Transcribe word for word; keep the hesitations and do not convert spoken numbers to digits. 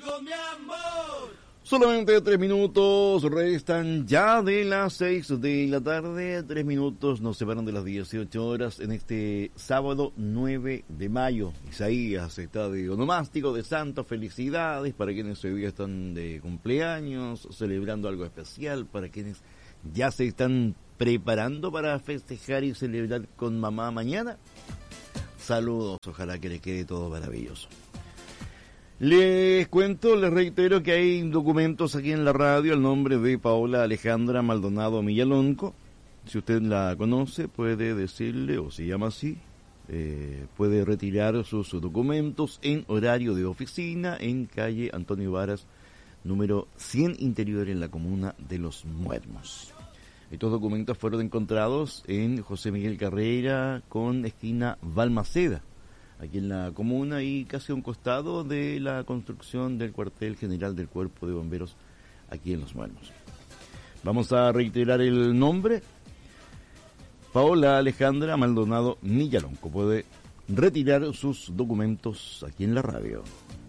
contigo, mi amor. Solamente tres minutos restan ya de las seis de la tarde. Tres minutos nos separan de las dieciocho horas en este sábado nueve de mayo. Isaías está de onomástico, de santo. Felicidades para quienes hoy día están de cumpleaños, celebrando algo especial, para quienes ya se están preparando para festejar y celebrar con mamá mañana. Saludos, ojalá que les quede todo maravilloso. Les cuento, les reitero que hay documentos aquí en la radio al nombre de Paola Alejandra Maldonado Millalonco. Si usted la conoce, puede decirle, o se llama así, eh, puede retirar sus, sus documentos en horario de oficina en calle Antonio Varas, número cien Interior, en la comuna de Los Muermos. Estos documentos fueron encontrados en José Miguel Carrera con esquina Balmaceda, aquí en la comuna y casi a un costado de la construcción del cuartel general del Cuerpo de Bomberos aquí en Los Muermos. Vamos a reiterar el nombre: Paola Alejandra Maldonado Millalonco. Puede retirar sus documentos aquí en la radio.